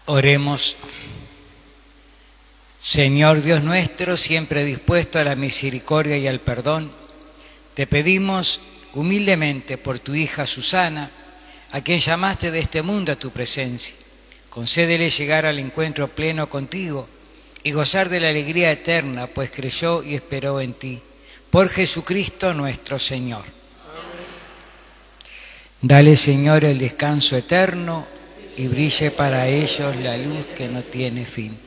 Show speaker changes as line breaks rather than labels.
Oremos. Señor Dios nuestro, siempre dispuesto a la misericordia y al perdón, te pedimos humildemente por tu hija Susana, a quien llamaste de este mundo a tu presencia. Concédele llegar al encuentro pleno contigo y gozar de la alegría eterna, pues creyó y esperó en ti. Por Jesucristo nuestro Señor. Amén. Dale, Señor, el descanso eterno y brille para ellos la luz que no tiene fin.